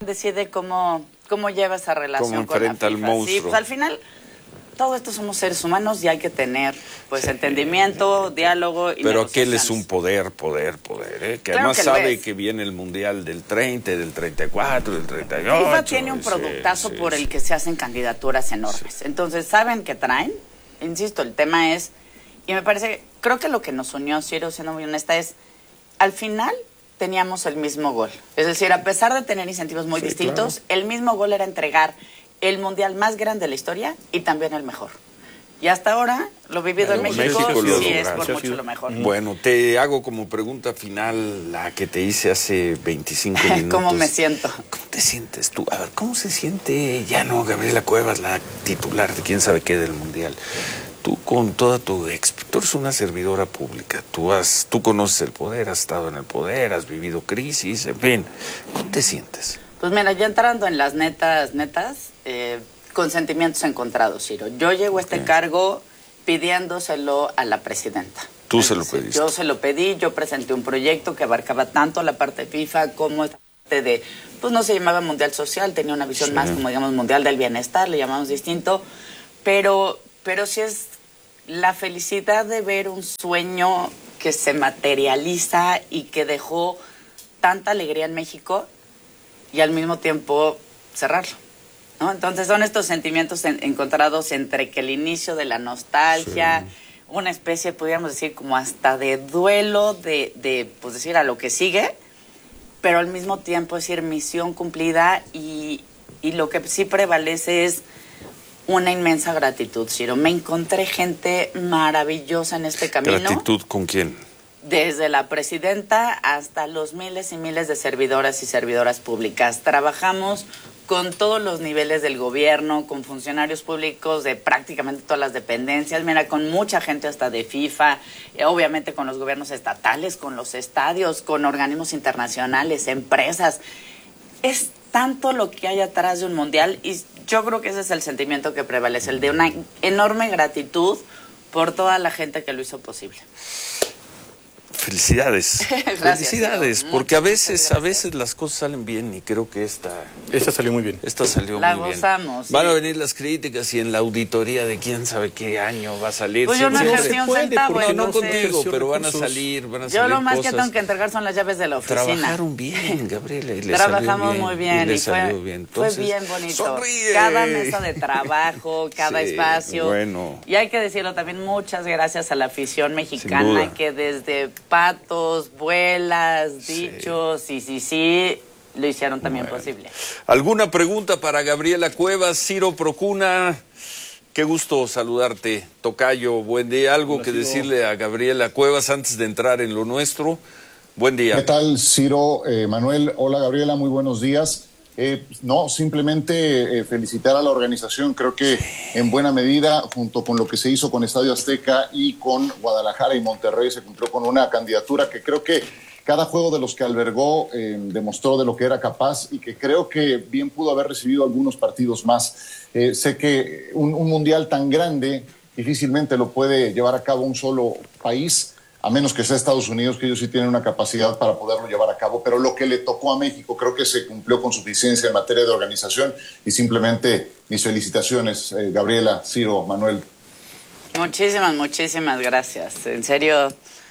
decide cómo lleva esa relación con la FIFA. Al monstruo. Sí, pues al final todo esto somos seres humanos y hay que tener entendimiento, diálogo y pero aquel es un poder, que claro además que sabe que viene el Mundial del 30, del 34, del 38. FIFA tiene un productazo por el que se hacen candidaturas enormes. Entonces, saben que traen, insisto, el tema es, y me parece, creo que lo que nos unió, Ciro, siendo muy honesta, es, al final teníamos el mismo gol. Es decir, a pesar de tener incentivos muy distintos, claro, el mismo gol era entregar el mundial más grande de la historia y también el mejor. Y hasta ahora, lo vivido en México sí es por mucho lo mejor. Bueno, te hago como pregunta final la que te hice hace 25 minutos. ¿Cómo me siento? ¿Cómo te sientes tú? A ver, ¿cómo se siente ya no Gabriela Cuevas, la titular de quién sabe qué del mundial? Tú con toda tu tú eres una servidora pública, tú conoces el poder, has estado en el poder, has vivido crisis, en fin. ¿Cómo te sientes? Pues mira, ya entrando en las netas, con sentimientos encontrados, Ciro. Yo llego a este cargo pidiéndoselo a la presidenta. ¿Tú se lo pediste? Yo se lo pedí, yo presenté un proyecto que abarcaba tanto la parte de FIFA como esta parte de, pues no se llamaba Mundial Social, tenía una visión más como, digamos, Mundial del Bienestar, le llamamos distinto, pero sí es la felicidad de ver un sueño que se materializa y que dejó tanta alegría en México y al mismo tiempo cerrarlo, ¿no? Entonces son estos sentimientos encontrados entre que el inicio de la nostalgia, una especie, podríamos decir, como hasta de duelo, de pues decir a lo que sigue, pero al mismo tiempo decir misión cumplida y lo que sí prevalece es una inmensa gratitud, Ciro. Me encontré gente maravillosa en este camino. ¿Gratitud con quién? Desde la presidenta hasta los miles y miles de servidoras y servidoras públicas. Trabajamos con todos los niveles del gobierno, con funcionarios públicos de prácticamente todas las dependencias, mira, con mucha gente hasta de FIFA, obviamente con los gobiernos estatales, con los estadios, con organismos internacionales, empresas. Es tanto lo que hay atrás de un mundial y yo creo que ese es el sentimiento que prevalece, el de una enorme gratitud por toda la gente que lo hizo posible. Felicidades. Gracias, felicidades, porque a veces las cosas salen bien y creo que esta salió muy bien. Esta salió la muy gozamos, bien. Van a venir las críticas y en la auditoría de quién sabe qué año va a salir. Pues yo no ejercí un centavo, no contigo, pero van a salir yo lo más que tengo que entregar son las llaves de la oficina. Trabajaron bien, Gabriela, y les trabajamos salió bien, muy bien y fue bien bonito. Sonríe. Cada mesa de trabajo, cada espacio. Bueno. Y hay que decirlo también, muchas gracias a la afición mexicana que desde patos, vuelas, dichos, sí, lo hicieron también posible. ¿Alguna pregunta para Gabriela Cuevas? Ciro Procuna, qué gusto saludarte. Tocayo, buen día. ¿Algo que decirle a Gabriela Cuevas antes de entrar en lo nuestro? Buen día. ¿Qué tal, Ciro? Manuel, hola Gabriela, muy buenos días. No, simplemente felicitar a la organización. Creo que en buena medida, junto con lo que se hizo con Estadio Azteca y con Guadalajara y Monterrey, se cumplió con una candidatura que creo que cada juego de los que albergó demostró de lo que era capaz y que creo que bien pudo haber recibido algunos partidos más. Sé que un mundial tan grande difícilmente lo puede llevar a cabo un solo país, a menos que sea Estados Unidos, que ellos sí tienen una capacidad para poderlo llevar a cabo, pero lo que le tocó a México creo que se cumplió con suficiencia en materia de organización y simplemente mis felicitaciones, Gabriela, Ciro, Manuel. Muchísimas gracias. En serio,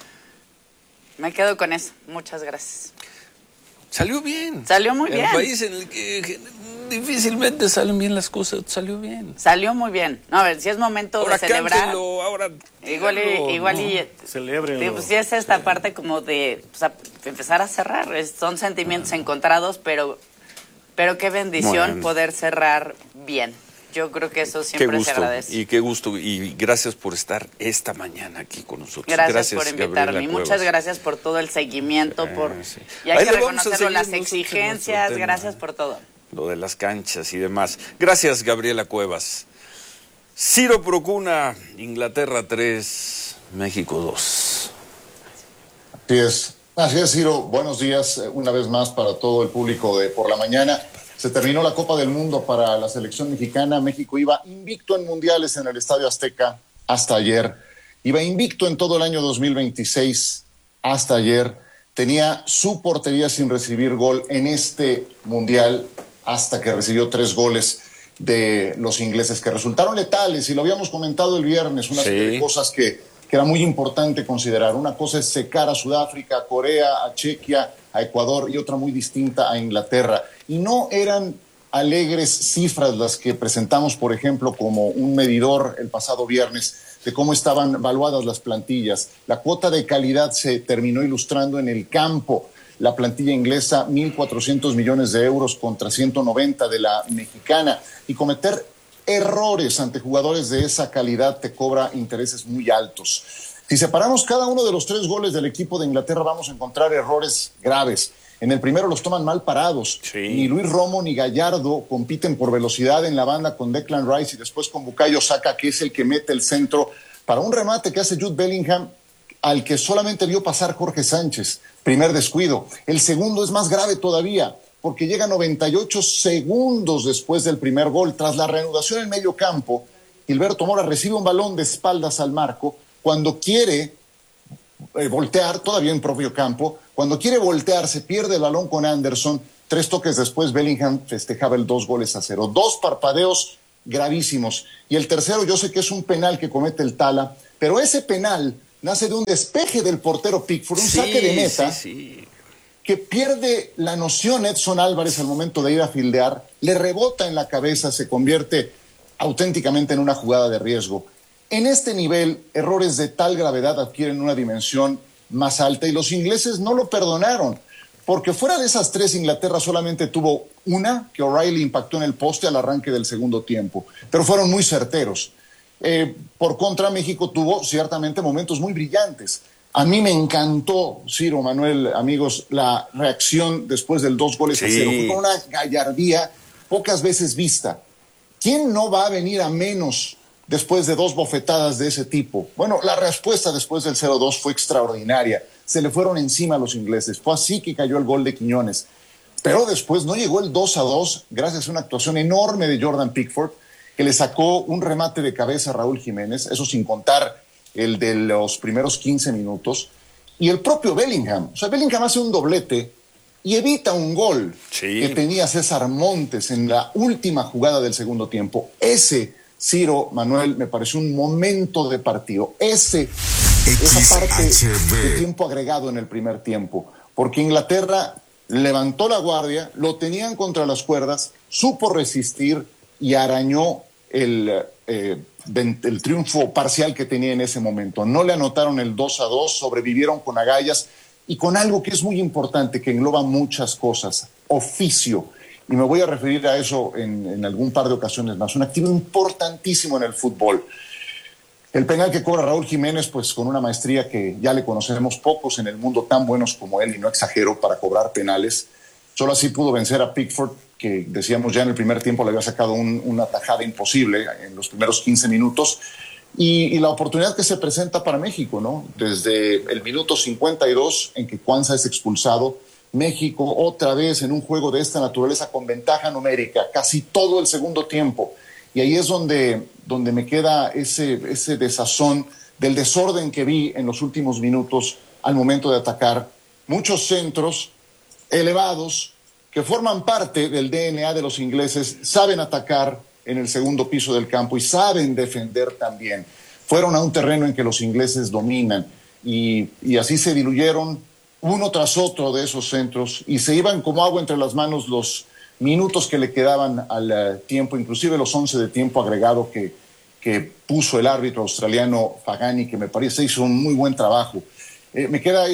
me quedo con eso. Muchas gracias. Salió bien. Salió muy bien. El país en el que difícilmente salen bien las cosas, salió bien. Salió muy bien. No, a ver, si es momento ahora de celebrar. Cántelo, ahora igual y celebrenlo. Pues sí es esta parte como de empezar a cerrar. Son sentimientos encontrados, pero qué bendición poder cerrar bien. Yo creo que eso siempre se agradece. Y qué gusto, y gracias por estar esta mañana aquí con nosotros. Gracias por invitarme. Muchas gracias por todo el seguimiento, y hay que reconocerlo, las exigencias, gracias por todo. Lo de las canchas y demás. Gracias, Gabriela Cuevas. Ciro Procuna, Inglaterra 3, México 2. Así es, Ciro. Buenos días una vez más para todo el público de Por la Mañana. Se terminó la Copa del Mundo para la selección mexicana. México iba invicto en mundiales en el Estadio Azteca hasta ayer. Iba invicto en todo el año 2026 hasta ayer. Tenía su portería sin recibir gol en este mundial hasta que recibió 3 goles de los ingleses que resultaron letales, y lo habíamos comentado el viernes, una serie de cosas que era muy importante considerar. Una cosa es secar a Sudáfrica, a Corea, a Chequia, a Ecuador, y otra muy distinta a Inglaterra. Y no eran alegres cifras las que presentamos, por ejemplo, como un medidor el pasado viernes de cómo estaban evaluadas las plantillas. La cuota de calidad se terminó ilustrando en el campo. La plantilla inglesa, 1.400 millones de euros contra 190 de la mexicana. Y cometer errores ante jugadores de esa calidad te cobra intereses muy altos. Si separamos cada uno de los 3 goles del equipo de Inglaterra, vamos a encontrar errores graves. En el primero los toman mal parados. Ni Luis Romo ni Gallardo compiten por velocidad en la banda con Declan Rice y después con Bukayo Saka, que es el que mete el centro para un remate que hace Jude Bellingham, al que solamente vio pasar Jorge Sánchez. Primer descuido. El segundo es más grave todavía, porque llega 98 segundos después del primer gol. Tras la reanudación en medio campo, Gilberto Mora recibe un balón de espaldas al marco. Cuando quiere voltear, todavía en propio campo, cuando quiere voltear, se pierde el balón con Anderson. 3 toques después, Bellingham festejaba el 2-0. 2 parpadeos gravísimos. Y el tercero, yo sé que es un penal que comete el Tala, pero ese penal nace de un despeje del portero Pickford, un saque de meta, que pierde la noción Edson Álvarez al momento de ir a fildear, le rebota en la cabeza, se convierte auténticamente en una jugada de riesgo. En este nivel, errores de tal gravedad adquieren una dimensión más alta y los ingleses no lo perdonaron, porque fuera de esas 3, Inglaterra solamente tuvo una que O'Reilly impactó en el poste al arranque del segundo tiempo, pero fueron muy certeros. Por contra, México tuvo ciertamente momentos muy brillantes. A mí me encantó, Ciro, Manuel, amigos, la reacción después del 2-0. Fue con una gallardía pocas veces vista. ¿Quién no va a venir a menos después de 2 bofetadas de ese tipo? Bueno, la respuesta después del 0-2 fue extraordinaria. Se le fueron encima a los ingleses. Fue así que cayó el gol de Quiñones. Pero después no llegó el 2-2 gracias a una actuación enorme de Jordan Pickford, que le sacó un remate de cabeza a Raúl Jiménez, eso sin contar el de los primeros 15 minutos, y el propio Bellingham. O sea, Bellingham hace un doblete y evita un gol que tenía César Montes en la última jugada del segundo tiempo. Ese, Ciro, Manuel, me pareció un momento de partido. Esa parte de tiempo agregado en el primer tiempo, porque Inglaterra levantó la guardia, lo tenían contra las cuerdas, supo resistir y arañó el triunfo parcial que tenía en ese momento. No le anotaron el 2-2, sobrevivieron con agallas y con algo que es muy importante, que engloba muchas cosas: oficio. Y me voy a referir a eso en algún par de ocasiones más. Un activo importantísimo en el fútbol. El penal que cobra Raúl Jiménez, pues con una maestría que ya le conocemos, pocos en el mundo tan buenos como él, y no exagero, para cobrar penales. Solo así pudo vencer a Pickford, que decíamos ya en el primer tiempo le había sacado una tajada imposible en los primeros 15 minutos. Y la oportunidad que se presenta para México, ¿no? Desde el minuto 52, en que Cuanza es expulsado, México otra vez en un juego de esta naturaleza con ventaja numérica, casi todo el segundo tiempo. Y ahí es donde me queda ese desazón del desorden que vi en los últimos minutos al momento de atacar. Muchos centros elevados que forman parte del DNA de los ingleses, saben atacar en el segundo piso del campo y saben defender también. Fueron a un terreno en que los ingleses dominan y así se diluyeron uno tras otro de esos centros y se iban como agua entre las manos los minutos que le quedaban al tiempo, inclusive los 11 de tiempo agregado que puso el árbitro australiano Fagani, que me parece hizo un muy buen trabajo. Me queda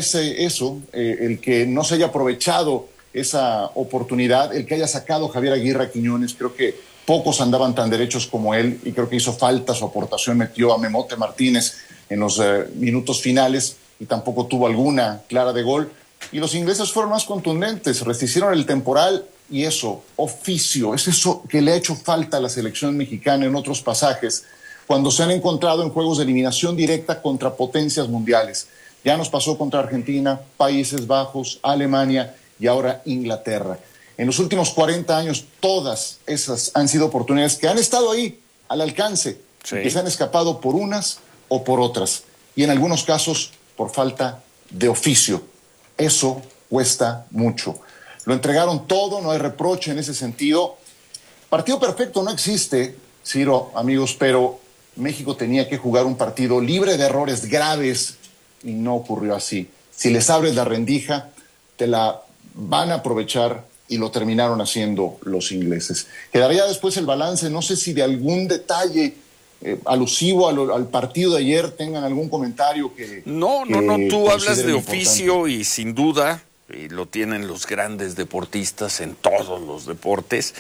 el que no se haya aprovechado esa oportunidad, el que haya sacado Javier Aguirre a Quiñones. Creo que pocos andaban tan derechos como él y creo que hizo falta su aportación. Metió a Memote Martínez en los minutos finales y tampoco tuvo alguna clara de gol. Y los ingleses fueron más contundentes, resistieron el temporal y oficio, es eso que le ha hecho falta a la selección mexicana en otros pasajes, cuando se han encontrado en juegos de eliminación directa contra potencias mundiales. Ya nos pasó contra Argentina, Países Bajos, Alemania y ahora Inglaterra. En los últimos 40 años, todas esas han sido oportunidades que han estado ahí, al alcance, que se han escapado por unas o por otras, y en algunos casos por falta de oficio. Eso cuesta mucho. lo entregaron todo, no hay reproche en ese sentido. Partido perfecto no existe, Ciro, amigos, pero México tenía que jugar un partido libre de errores graves y no ocurrió así. Si les abres la rendija, te la van a aprovechar y lo terminaron haciendo los ingleses. Quedaría después el balance, no sé si de algún detalle alusivo al partido de ayer tengan algún comentario que... No, tú hablas de oficio y sin duda, y lo tienen los grandes deportistas en todos los deportes,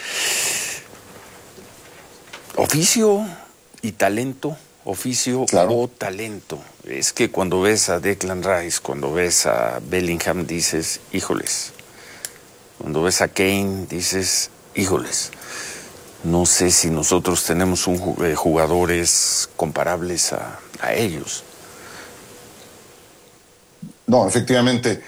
oficio y talento, oficio o talento. Es que cuando ves a Declan Rice, cuando ves a Bellingham, dices, híjoles. Cuando ves a Kane, dices, híjoles. No sé si nosotros tenemos jugadores comparables a ellos. No, efectivamente.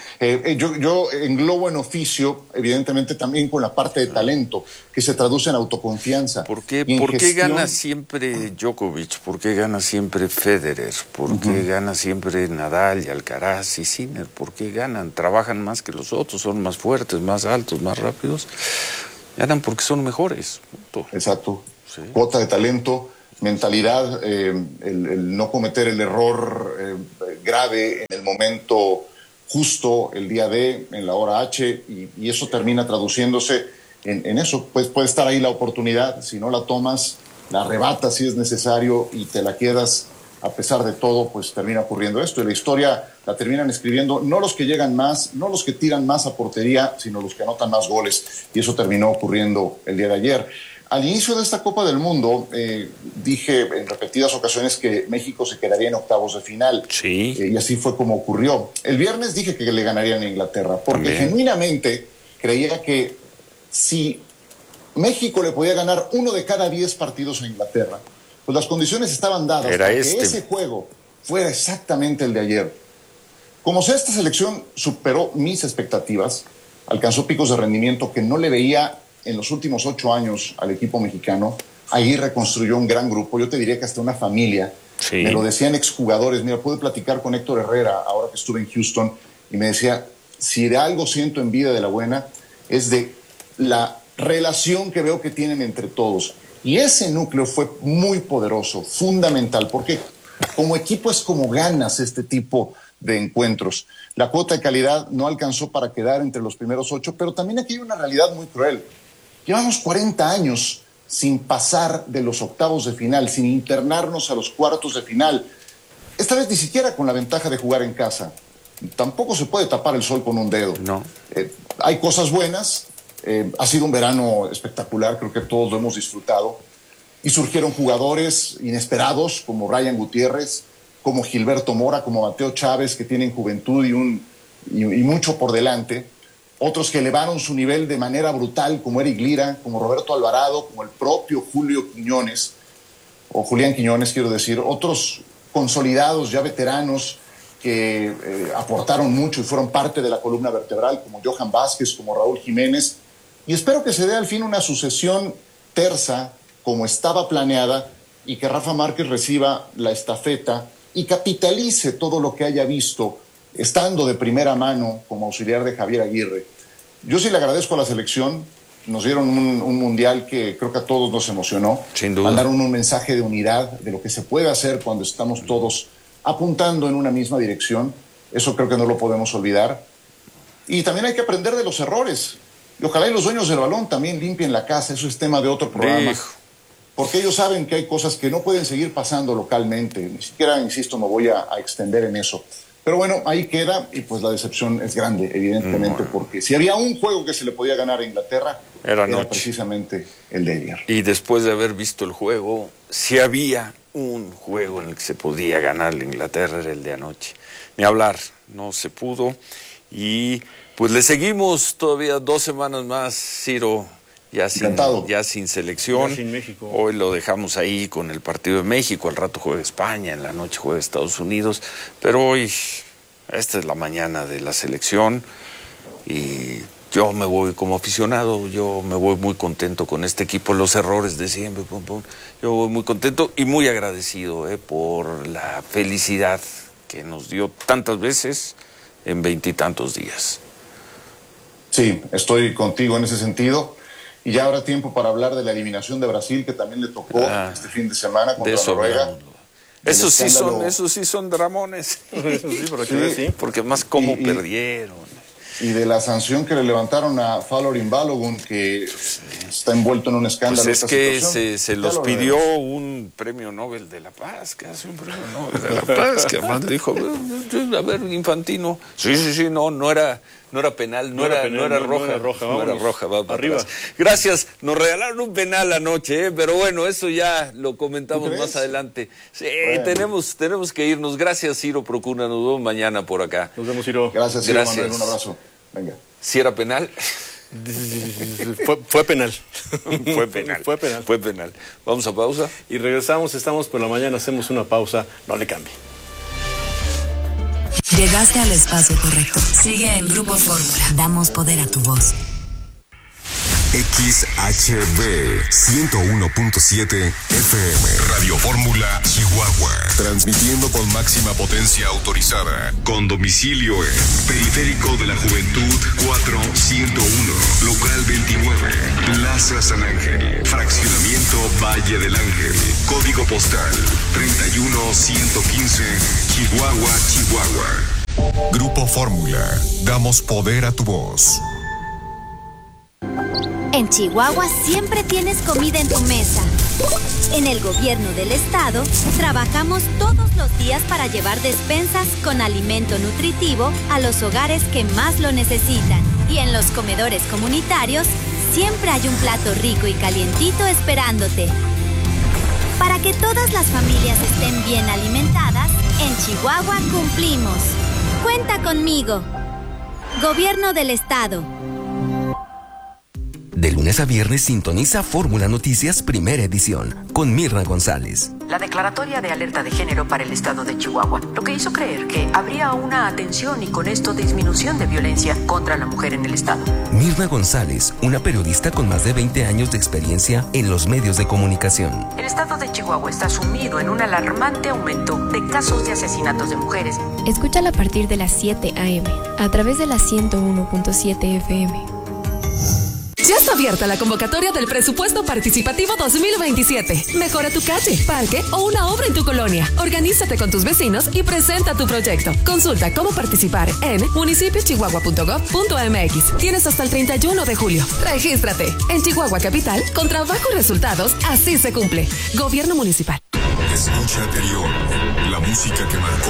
Yo englobo en oficio, evidentemente, también con la parte de talento, que se traduce en autoconfianza. ¿Por qué gana siempre Djokovic? ¿Por qué gana siempre Federer? ¿Por qué gana siempre Nadal y Alcaraz y Sinner? ¿Por qué ganan? Trabajan más que los otros, son más fuertes, más altos, más rápidos. Ganan porque son mejores. Punto. Exacto. Sí. Cuota de talento, mentalidad, el no cometer el error grave en el momento justo, el día D, en la hora H, y eso termina traduciéndose en eso. Pues puede estar ahí la oportunidad, si no la tomas, la arrebatas si es necesario y te la quedas. A pesar de todo, pues termina ocurriendo esto, y la historia la terminan escribiendo no los que llegan más, no los que tiran más a portería, sino los que anotan más goles, y eso terminó ocurriendo el día de ayer. Al inicio de esta Copa del Mundo, dije en repetidas ocasiones que México se quedaría en octavos de final. Sí. Y así fue como ocurrió. El viernes dije que le ganarían a Inglaterra, porque genuinamente creía que si México le podía ganar 1 de cada 10 partidos a Inglaterra, pues las condiciones estaban dadas para que ese juego fuera exactamente el de ayer. Como sea, esta selección superó mis expectativas, alcanzó picos de rendimiento que no le veía en los últimos 8 años al equipo mexicano. Ahí reconstruyó un gran grupo, yo te diría que hasta una familia. Sí. Me lo decían exjugadores. Mira, pude platicar con Héctor Herrera ahora que estuve en Houston y me decía, si de algo siento envidia de la buena, es de la relación que veo que tienen entre todos. Y ese núcleo fue muy poderoso, fundamental, porque como equipo es como ganas este tipo de encuentros. La cuota de calidad no alcanzó para quedar entre los primeros 8, pero también aquí hay una realidad muy cruel. Llevamos 40 años sin pasar de los octavos de final, sin internarnos a los cuartos de final. Esta vez ni siquiera con la ventaja de jugar en casa. Tampoco se puede tapar el sol con un dedo. No. Hay cosas buenas. Ha sido un verano espectacular, creo que todos lo hemos disfrutado. Y surgieron jugadores inesperados como Ryan Gutiérrez, como Gilberto Mora, como Mateo Chávez, que tienen juventud y mucho por delante. Otros que elevaron su nivel de manera brutal, como Eric Lira, como Roberto Alvarado, como el propio Julián Quiñones, quiero decir. Otros consolidados, ya veteranos, que aportaron mucho y fueron parte de la columna vertebral, como Johan Vázquez, como Raúl Jiménez. Y espero que se dé al fin una sucesión tersa, como estaba planeada, y que Rafa Márquez reciba la estafeta y capitalice todo lo que haya visto, estando de primera mano como auxiliar de Javier Aguirre. Yo sí le agradezco a la selección, nos dieron un mundial que creo que a todos nos emocionó. Sin duda. Mandaron un mensaje de unidad, de lo que se puede hacer cuando estamos todos apuntando en una misma dirección. Eso creo que no lo podemos olvidar. Y también hay que aprender de los errores. Y ojalá y los dueños del balón también limpien la casa, eso es tema de otro programa. Porque ellos saben que hay cosas que no pueden seguir pasando localmente. Ni siquiera, insisto, me voy a extender en eso. Pero bueno, ahí queda, y pues la decepción es grande, evidentemente, porque si había un juego que se le podía ganar a Inglaterra, era precisamente el de ayer. Y después de haber visto el juego, si había un juego en el que se podía ganar la Inglaterra, era el de anoche. Ni hablar, no se pudo. Y pues le seguimos todavía 2 semanas más, Ciro. Ya sin selección. Ya sin México. Hoy lo dejamos ahí con el partido de México. Al rato juega España, en la noche juega Estados Unidos. Pero hoy, esta es la mañana de la selección. Y yo me voy como aficionado, yo me voy muy contento con este equipo. Los errores de siempre, yo voy muy contento y muy agradecido por la felicidad que nos dio tantas veces en 20 y tantos días. Sí, estoy contigo en ese sentido. Y ya habrá tiempo para hablar de la eliminación de Brasil, que también le tocó este fin de semana contra Noruega. Esos sí son dramones. Sí, porque más cómo perdieron. Y de la sanción que le levantaron a Falorin Balogun, que está envuelto en un escándalo. Pues es que se los pidió un premio Nobel de la Paz, que hace un premio Nobel de la Paz, que además dijo, a ver, Infantino. Sí, no era penal, no era roja, va para arriba. Gracias, nos regalaron un penal anoche, pero bueno, eso ya lo comentamos más adelante. Sí, bueno. tenemos que irnos. Gracias, Ciro Procuna, nos vemos mañana por acá. Nos vemos, Ciro. Gracias, Ciro, Manuel, un abrazo. Venga. ¿Si era penal? Fue penal. Fue penal. Vamos a pausa. Y regresamos, estamos por la mañana, hacemos una pausa, no le cambie. Llegaste al espacio correcto. Sigue en Grupo Fórmula. Damos poder a tu voz. XHB 101.7 FM Radio Fórmula Chihuahua, transmitiendo con máxima potencia autorizada, con domicilio en Periférico de la Juventud 4101, local 29, Plaza San Ángel, fraccionamiento Valle del Ángel, código postal 31115, Chihuahua. Grupo Fórmula, damos poder a tu voz. En Chihuahua siempre tienes comida en tu mesa. En el gobierno del estado trabajamos todos los días para llevar despensas con alimento nutritivo a los hogares que más lo necesitan. Y en los comedores comunitarios siempre hay un plato rico y calientito esperándote. Para que todas las familias estén bien alimentadas, en Chihuahua cumplimos. Cuenta conmigo. Gobierno del estado. De lunes a viernes sintoniza Fórmula Noticias Primera Edición con Mirna González. La declaratoria de alerta de género para el estado de Chihuahua, lo que hizo creer que habría una atención y con esto disminución de violencia contra la mujer en el estado. Mirna González, una periodista con más de 20 años de experiencia en los medios de comunicación. El estado de Chihuahua está sumido en un alarmante aumento de casos de asesinatos de mujeres. Escúchala a partir de las 7 a.m. a través de la 101.7 FM. Ya está abierta la convocatoria del Presupuesto Participativo 2027. Mejora tu calle, parque o una obra en tu colonia. Organízate con tus vecinos y presenta tu proyecto. Consulta cómo participar en municipiochihuahua.gov.mx. Tienes hasta el 31 de julio. Regístrate. En Chihuahua Capital, con trabajo y resultados, así se cumple. Gobierno Municipal. Escucha anterior, la música que marcó